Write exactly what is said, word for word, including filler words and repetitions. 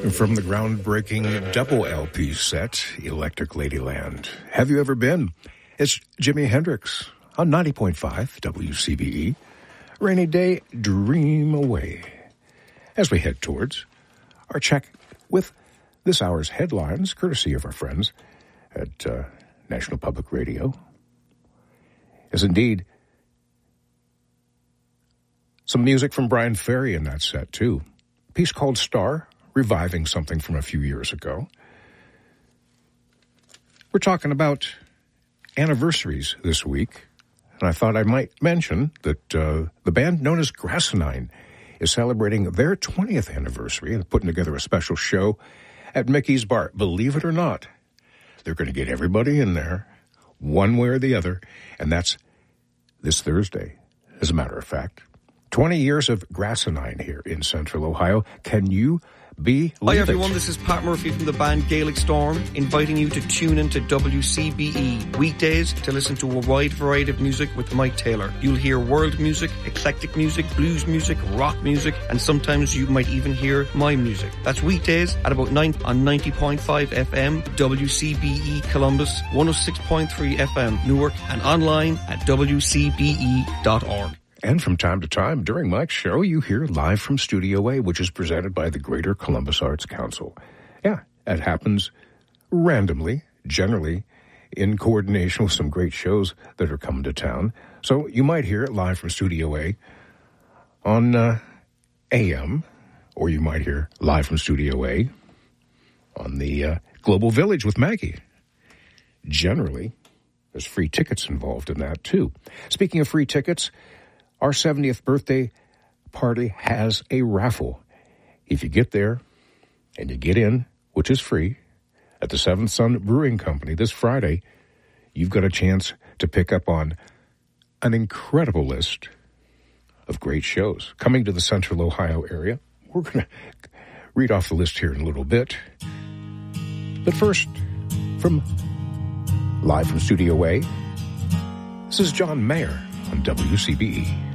From the groundbreaking double L P set, Electric Ladyland. Have you ever been? It's Jimi Hendrix on ninety point five W C B E. Rainy day, dream away. As we head towards our check with this hour's headlines, courtesy of our friends at uh, National Public Radio, is indeed some music from Brian Ferry in that set, too. A piece called Star, reviving something from a few years ago. We're talking about anniversaries this week, and I thought I might mention that uh, the band known as Grassinine is celebrating their twentieth anniversary and putting together a special show at Mickey's Bar. Believe it or not, they're going to get everybody in there, one way or the other, and that's this Thursday, as a matter of fact. twenty years of Grassinine here in Central Ohio. Can you believe Hi everyone, it? this is Pat Murphy from the band Gaelic Storm, inviting you to tune into W C B E weekdays to listen to a wide variety of music with Mike Taylor. You'll hear world music, eclectic music, blues music, rock music, and sometimes you might even hear my music. That's weekdays at about nine on ninety point five F M, W C B E Columbus, one oh six point three F M Newark, and online at W C B E dot org. And from time to time, during Mike's show, you hear Live from Studio A, which is presented by the Greater Columbus Arts Council. Yeah, it happens randomly, generally in coordination with some great shows that are coming to town. So you might hear it live from Studio A on uh, A M, or you might hear Live from Studio A on the uh, Global Village with Maggie. Generally, there's free tickets involved in that, too. Speaking of free tickets, our seventieth birthday party has a raffle. If you get there and you get in, which is free, at the Seventh Son Brewing Company this Friday, you've got a chance to pick up on an incredible list of great shows coming to the Central Ohio area. We're going to read off the list here in a little bit. But first, from Live from Studio A, this is John Mayer on W C B E.